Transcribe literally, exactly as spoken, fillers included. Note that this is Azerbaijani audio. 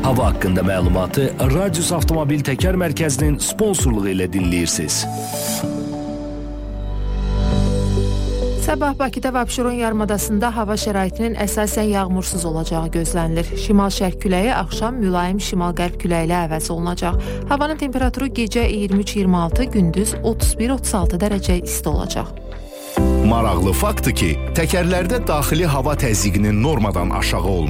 Hava haqqında məlumatı Radius Avtomobil Təkər Mərkəzinin sponsorluğu ilə dinləyirsiniz. Sabah Bakıda və Abşeron yarımadasında hava şəraitinin əsasən yağmursuz olacağı gözlənilir. Şimal-şərq küləyi axşam mülayim şimal-qərb küləyi ilə əvəz olunacaq. Havanın temperaturu gecə iyirmi üç iyirmi altı, gündüz otuz bir otuz altı dərəcə isti olacaq. Maraqlı faktdır ki, təkərlərdə daxili hava təzyiqinin normadan aşağı olması